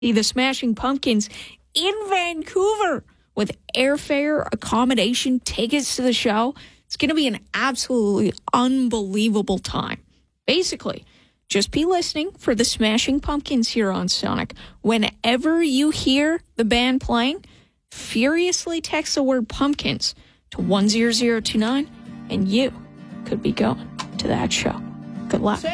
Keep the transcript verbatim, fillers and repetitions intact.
the Smashing Pumpkins in Vancouver with airfare, accommodation, tickets to the show. It's going to be an absolutely unbelievable time. Basically, just be listening for the Smashing Pumpkins here on Sonic. Whenever you hear the band playing, furiously text the word pumpkins to one zero zero two nine, and you could be going to that show. Good luck.